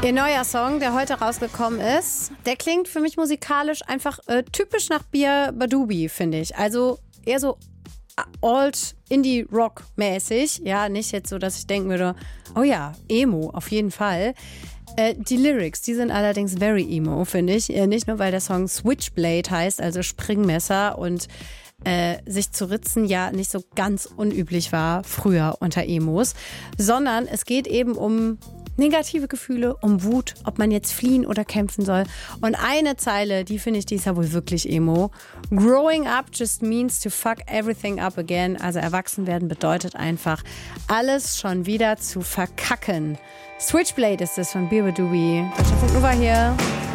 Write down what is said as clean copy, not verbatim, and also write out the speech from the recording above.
Ihr neuer Song, der heute rausgekommen ist, der klingt für mich musikalisch einfach typisch nach Bia Badubi, finde ich. Also eher so Alt-Indie-Rock-mäßig. Ja, nicht jetzt so, dass ich denken würde, oh ja, Emo, auf jeden Fall. Die Lyrics, die sind allerdings very emo, finde ich. Nicht nur, weil der Song Switchblade heißt, also Springmesser, und sich zu ritzen ja nicht so ganz unüblich war früher unter Emos, sondern es geht eben um negative Gefühle, um Wut, ob man jetzt fliehen oder kämpfen soll. Und eine Zeile, die finde ich, die ist ja wohl wirklich emo. Growing up just means to fuck everything up again. Also erwachsen werden bedeutet einfach, alles schon wieder zu verkacken. Switchblade ist es von Bia Badubi. Deutschlandfunk Nova hier.